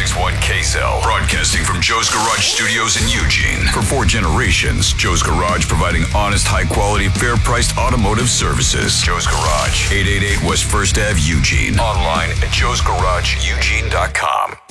96.1 KSL. Broadcasting from Joe's Garage Studios in Eugene. For 4 generations, Joe's Garage providing honest, high-quality, fair-priced automotive services. Joe's Garage, 888 West 1st Ave, Eugene. Online at joesgarageeugene.com.